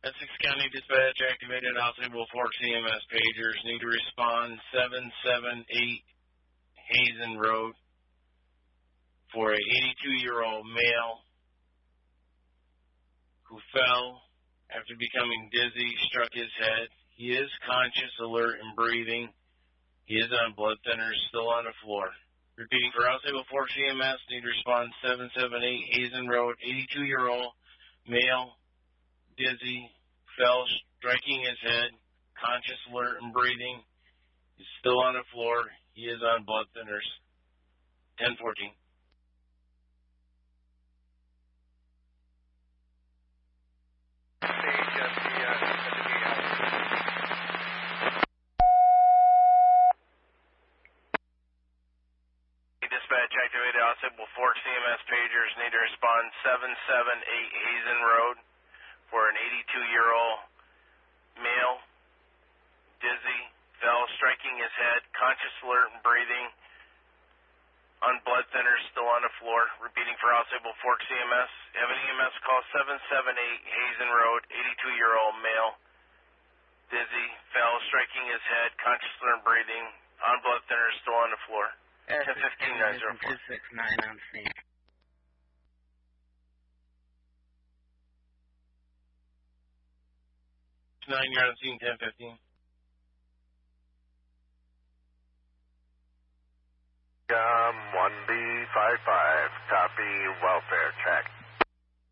Essex County Dispatch activated Osceola Fork CMS pagers. Need to respond 778 Hazen Road for a 82-year-old male who fell after becoming dizzy, struck his head. He is conscious, alert, and breathing. He is on blood thinners, still on the floor. Repeating for Osceola Fork CMS, need to respond 778 Hazen Road, 82-year-old male, dizzy, fell, striking his head, conscious, alert, and breathing. He's still on the floor. He is on blood thinners. 1014. Dispatch activated Osceola Fork CMS pagers. Need to respond 778 Hazen Road for an 82-year-old male, dizzy, fell, striking his head, conscious, alert, and breathing, on blood thinners, still on the floor. Repeating for Osceola Fork CMS. Have an EMS call 778 Hazen Road, 82-year-old male, dizzy, fell, striking his head, conscious, alert, and breathing, on blood thinners, still on the floor. 1015-904. 269 on scene. 9, you're on scene, 1015. COM 1B55, copy, welfare check.